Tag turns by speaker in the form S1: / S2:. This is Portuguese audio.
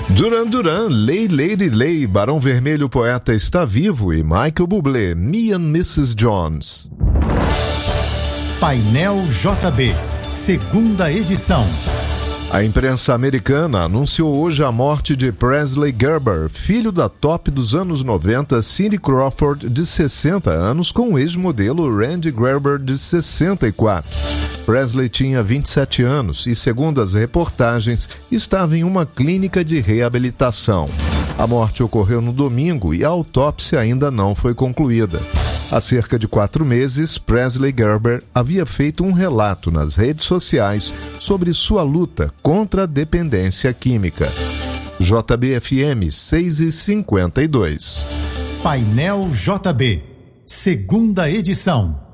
S1: Duran Duran, Lay Lady Lay, Barão Vermelho Poeta está vivo e Michael Bublé, Me and Mrs. Jones.
S2: Painel JB, segunda edição.
S1: A imprensa americana anunciou hoje a morte de Presley Gerber, filho da top dos anos 90 Cindy Crawford, de 60 anos, com o ex-modelo Randy Gerber, de 64. Presley tinha 27 anos e, segundo as reportagens, estava em uma clínica de reabilitação. A morte ocorreu no domingo e a autópsia ainda não foi concluída. Há cerca de 4 meses, Presley Gerber havia feito um relato nas redes sociais sobre sua luta contra a dependência química. JBFM 6h52.
S2: Painel JB, segunda edição.